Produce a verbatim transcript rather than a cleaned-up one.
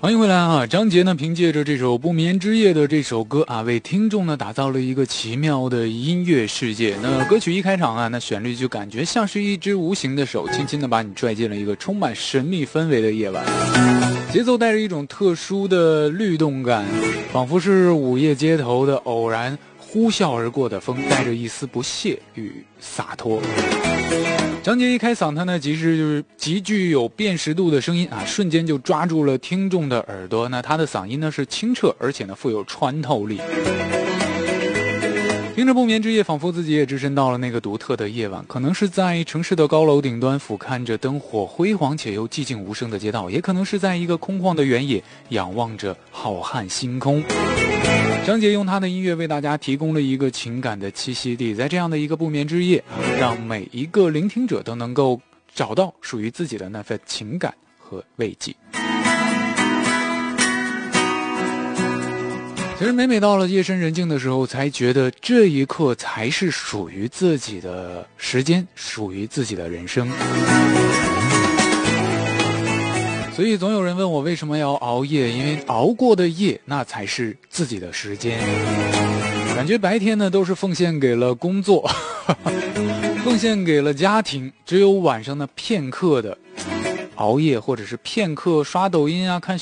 欢迎回来啊！张杰呢，凭借着这首《不眠之夜》的这首歌啊，为听众呢打造了一个奇妙的音乐世界。那歌曲一开场啊，那旋律就感觉像是一只无形的手，轻轻的把你拽进了一个充满神秘氛围的夜晚。节奏带着一种特殊的律动感，仿佛是午夜街头的偶然呼啸而过的风，带着一丝不屑与洒脱。张杰一开嗓，他呢其实就是极具有辨识度的声音啊，瞬间就抓住了听众的耳朵。那他的嗓音呢是清澈，而且呢富有穿透力。听着不眠之夜，仿佛自己也置身到了那个独特的夜晚，可能是在城市的高楼顶端，俯瞰着灯火辉煌且又寂静无声的街道，也可能是在一个空旷的原野，仰望着浩瀚星空。张杰用他的音乐为大家提供了一个情感的栖息地，在这样的一个不眠之夜，让每一个聆听者都能够找到属于自己的那份情感和慰藉。其实每每到了夜深人静的时候，才觉得这一刻才是属于自己的时间，属于自己的人生。所以总有人问我为什么要熬夜，因为熬过的夜那才是自己的时间。感觉白天呢都是奉献给了工作奉献给了家庭，只有晚上的片刻的熬夜，或者是片刻刷抖音啊看小